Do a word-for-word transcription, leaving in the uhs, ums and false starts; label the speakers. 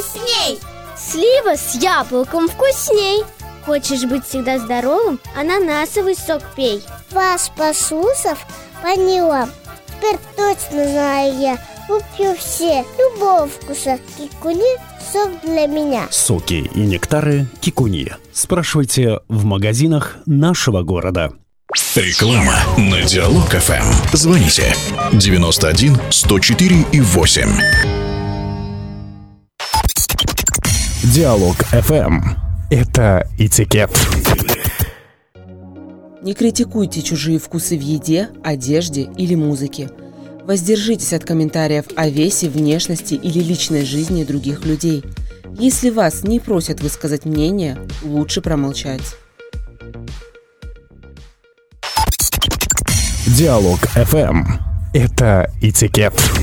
Speaker 1: вкусней.
Speaker 2: Слива с яблоком вкусней. Хочешь быть всегда здоровым? Ананасовый сок пей.
Speaker 3: Вас послушав, поняла. Теперь точно знаю я. Куплю все любого вкуса Кикуни сок для меня.
Speaker 4: Соки и нектары Кикуни. Спрашивайте в магазинах нашего города.
Speaker 5: Реклама на Диалог эф эм. Звоните девяносто один сто четыре и восемь.
Speaker 4: Диалог эф эм. Это этикет.
Speaker 6: Не критикуйте чужие вкусы в еде, одежде или музыке. Воздержитесь от комментариев о весе, внешности или личной жизни других людей. Если вас не просят высказать мнение, лучше промолчать.
Speaker 4: Диалог эф эм. Это этикет.